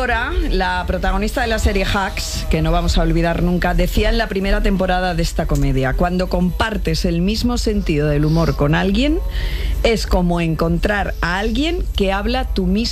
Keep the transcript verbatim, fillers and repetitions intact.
Dora, la protagonista de la serie Hacks, que no vamos a olvidar nunca, decía en la primera temporada de esta comedia: cuando compartes el mismo sentido del humor con alguien, es como encontrar a alguien que habla tu mismo